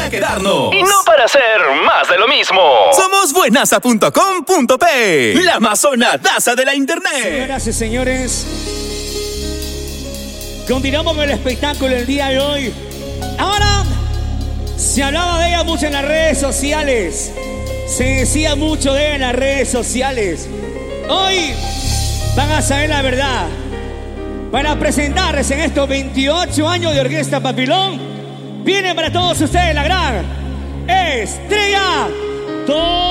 para quedarnos. Y no para hacer más de lo mismo. Somos buenaza.com.pe, la más sonadaza de la internet. Señoras y señores, continuamos con el espectáculo el día de hoy. Ahora, se hablaba de ella mucho en las redes sociales. Se decía mucho de ella en las redes sociales. Hoy van a saber la verdad. Para presentarles en estos 28 años de Orquesta Papilón, viene para todos ustedes la gran estrella.